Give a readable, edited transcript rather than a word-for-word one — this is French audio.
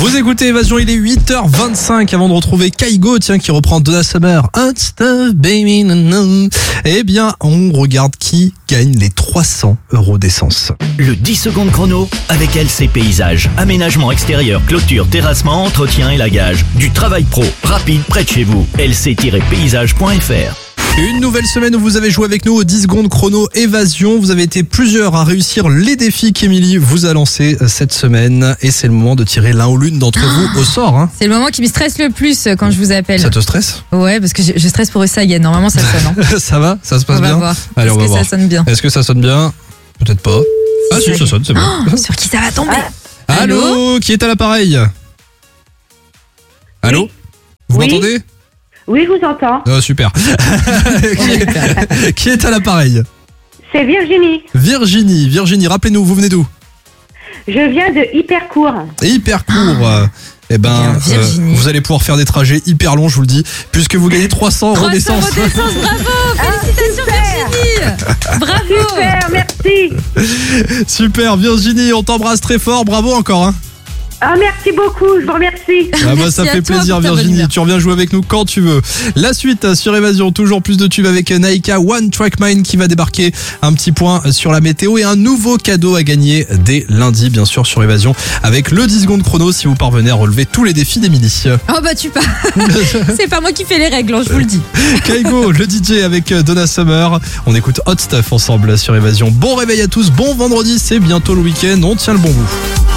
Vous écoutez Évasion, il est 8h25 avant de retrouver Kaigo, tiens, qui reprend Donna Summer. Hot stuff, baby, no, no. Eh bien, on regarde qui gagne les 300 € d'essence. Le 10 secondes chrono avec LC Paysage. Aménagement extérieur, clôture, terrassement, entretien et lagage. Du travail pro, rapide, près de chez vous. lc-paysage.fr. Une nouvelle semaine où vous avez joué avec nous au 10 secondes chrono Évasion. Vous avez été plusieurs à réussir les défis qu'Émilie vous a lancés cette semaine. Et c'est le moment de tirer l'un ou l'une d'entre vous au sort. Hein. C'est le moment qui me stresse le plus quand je vous appelle. Ça te stresse ? Ouais, parce que je stresse pour ça, Yann. Normalement, ça sonne. Hein. Ça va ? Ça se passe On va bien ? voir. Allez, on va voir. Ça sonne bien. Est-ce que ça sonne bien ? Peut-être pas. Ah si, ça sonne, c'est bon. Oh, sur qui ça va tomber ? Allô ? Qui est à l'appareil ? Allô ? Vous m'entendez ? Oui, je vous entends. Super. Qui est à l'appareil ? C'est Virginie. Virginie, rappelez-nous, vous venez d'où ? Je viens de Hypercourt. Hyper court. Eh ben, Virginie. vous allez pouvoir faire des trajets hyper longs, je vous le dis, puisque vous gagnez 300 € d'essence. 300 € d'essence, bravo ! Félicitations Virginie ! Bravo ! Super, merci. Super, Virginie, on t'embrasse très fort, bravo encore. Hein. Ah, merci beaucoup, je vous remercie. Ah bah, Merci ça à fait toi plaisir pour ta bonne Virginie, humeur. tu reviens jouer avec nous quand tu veux. La suite sur Évasion, toujours plus de tubes avec Naika One Track Mind qui va débarquer. Un petit point sur la météo et un nouveau cadeau à gagner dès lundi bien sûr sur Évasion avec le 10 secondes chrono si vous parvenez à relever tous les défis d'Émilie. Oh bah tu pars. C'est pas moi qui fais les règles, hein, je vous le dis. Kaigo, le DJ avec Donna Summer. On écoute Hot Stuff ensemble sur Évasion. Bon réveil à tous, bon vendredi, c'est bientôt le week-end, on tient le bon bout.